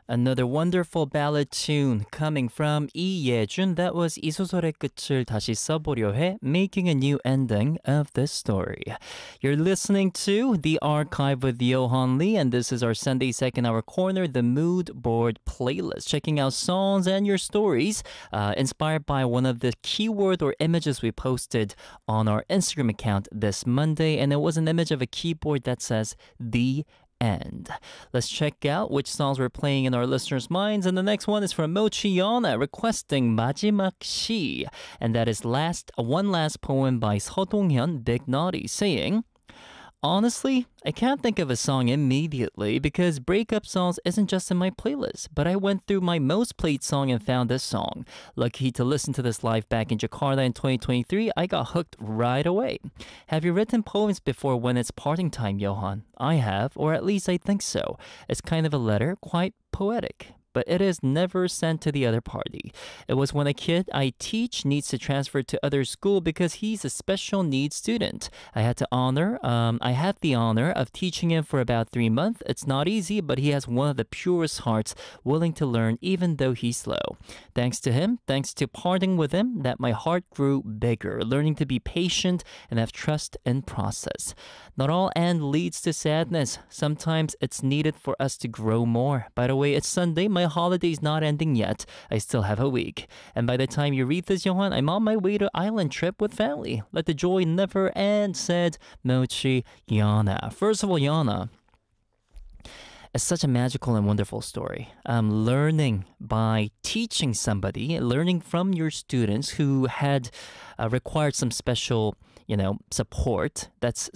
Another wonderful ballad tune coming from 이예준. That was 이 소설의 끝을 다시 써보려 해, making a new ending of this story. You're listening to The Archive with Johan Lee, and this is our Sunday second hour corner, the Mood Board playlist. Checking out songs and your stories inspired by one of the keyword or images we posted on our Instagram account this Monday, and it was an image of a keyboard that says The End. Let's check out which songs we're playing in our listeners' minds. And the next one is from Mochiana requesting 마지막 시. And that is one last poem by 서동현 Big Naughty saying, honestly, I can't think of a song immediately because breakup songs isn't just in my playlist, but I went through my most played song and found this song. Lucky to listen to this live back in Jakarta in 2023, I got hooked right away. Have you written poems before when it's parting time, Johan? I have, or at least I think so. It's kind of a letter, quite poetic, but it is never sent to the other party. It was when a kid I teach needs to transfer to other school because he's a special needs student. I had the honor of teaching him for about 3 months. It's not easy, but he has one of the purest hearts, willing to learn even though he's slow. Thanks to him, thanks to parting with him, that my heart grew bigger, learning to be patient and have trust in process. Not all end leads to sadness. Sometimes it's needed for us to grow more. By the way, it's Sunday. My holiday's not ending yet. I still have a week. And by the time you read this, Johan, I'm on my way to island trip with family. Let the joy never end, said Mochi Yana. First of all, Yana, it's such a magical and wonderful story. Learning by teaching somebody, learning from your students who had required some special support. That's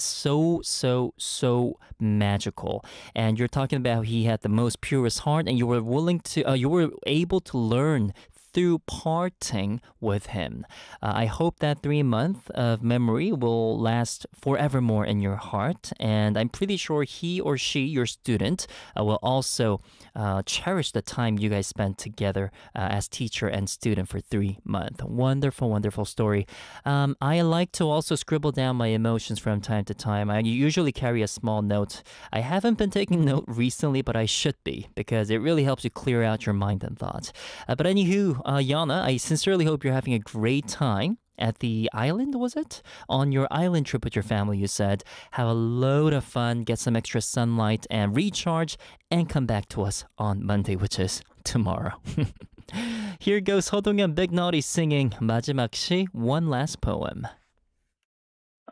so magical. And you're talking about he had the most purest heart, and you were able to learn through parting with him. I hope that 3 months of memory will last forevermore in your heart, and I'm pretty sure he or she, your student, will also cherish the time you guys spent together as teacher and student for 3 months. Wonderful, wonderful story. I like to also scribble down my emotions from time to time. I usually carry a small note. I haven't been taking note recently, but I should be because it really helps you clear out your mind and thoughts. But anywho, Yana, I sincerely hope you're having a great time at the island, was it? On your island trip with your family, you said. Have a load of fun, get some extra sunlight and recharge, and come back to us on Monday, which is tomorrow. Here goes 서동현 Big Naughty singing 마지막 시, one last poem.